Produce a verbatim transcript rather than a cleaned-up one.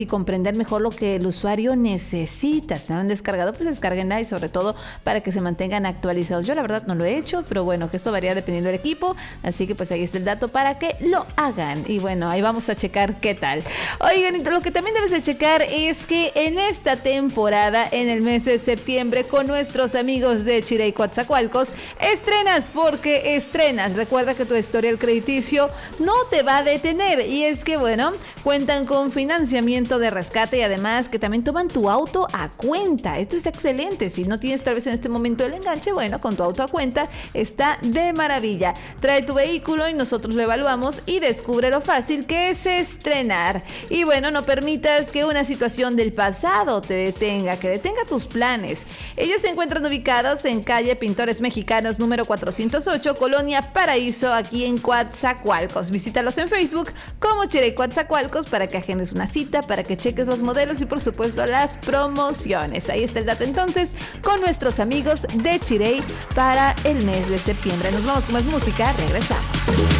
y comprender mejor lo que el usuario necesita. Si no han descargado, pues descárguenla y sobre todo para que se mantengan actualizados. Yo la verdad no lo he hecho, pero bueno, que esto varía dependiendo del equipo, así que pues ahí está el dato para que lo hagan. Y bueno, ahí vamos a checar qué tal. Oigan, y lo que también debes de checar es que en esta temporada, en el mes de septiembre, con nuestros amigos de Chirey Coatzacoalcos, estrenas porque estrenas. Recuerda que tu historial crediticio no te va a detener, y es que bueno, cuentan con financiamiento de rescate y además que también toman tu auto a cuenta. Esto es excelente. Si no tienes tal vez en este momento el enganche, bueno, con tu auto a cuenta está de maravilla. Trae tu vehículo y nosotros lo evaluamos y descubre lo fácil que es estrenar. Y bueno, no permitas que una situación del pasado te detenga, que detenga tus planes. Ellos se encuentran ubicados en calle Pintores Mexicanos número cuatrocientos ocho, Colonia Paraíso, aquí en Coatzacoalcos. Visítalos en Facebook como Chirey Coatzacoalcos para que agendes una cita, para que cheques los modelos y por supuesto las promociones. Ahí está el dato entonces con nuestros amigos de Chirey para el mes de septiembre. Nos vamos con más música, regresamos.